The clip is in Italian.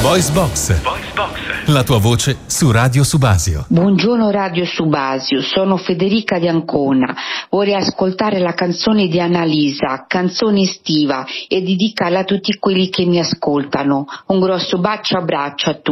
Voice Box. La tua voce su Radio Subasio. Buongiorno Radio Subasio, sono Federica di Ancona. Vorrei ascoltare la canzone di Annalisa, canzone estiva, e dedicarla a tutti quelli che mi ascoltano. Un grosso bacio, abbraccio a tutti.